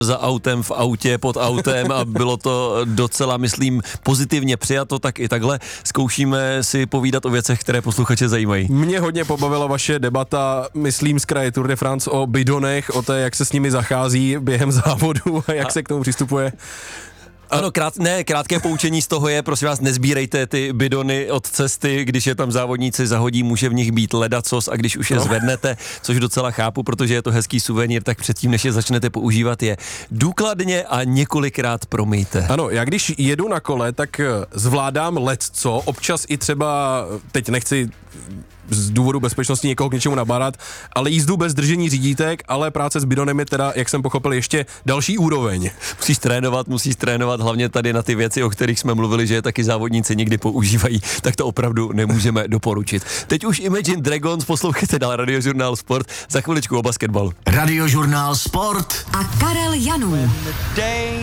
za autem, v autě, pod autem a bylo to docela, myslím, pozitivně přijato, tak i takhle zkoušíme si povídat o věcech, které posluchače zajímají. Mě hodně pobavila vaše debata, myslím, z kraje Tour de France o bidonech, o té, jak se s nimi zachází během závodu a jak se k tomu přistupuje. Ano, krátké poučení z toho je, prosím vás, nezbírejte ty bidony od cesty, když je tam závodníci zahodí, může v nich být ledacos a když už je zvednete, což docela chápu, protože je to hezký suvenýr, tak předtím, než je začnete používat, je důkladně a několikrát promýjte. Ano, já když jedu na kole, tak zvládám lecco, občas i třeba, teď nechci z důvodu bezpečnosti někoho k něčemu nabádat, ale jízdu bez držení řídítek, ale práce s bidonem je teda, jak jsem pochopil, ještě další úroveň. Musíš trénovat hlavně tady na ty věci, o kterých jsme mluvili, že je taky závodníci někdy používají, tak to opravdu nemůžeme doporučit. Teď už Imagine Dragons, poslouchejte dál Radiožurnál Sport, za chviličku o basketbalu. Radiožurnál Sport a Karel Janů.